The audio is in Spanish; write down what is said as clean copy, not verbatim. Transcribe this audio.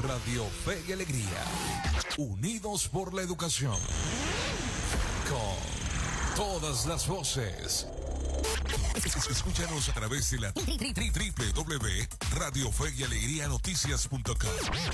Radio Fe y Alegría, unidos por la educación, con todas las voces. Escúchanos a través de la www.radiofeyalegrianoticias.com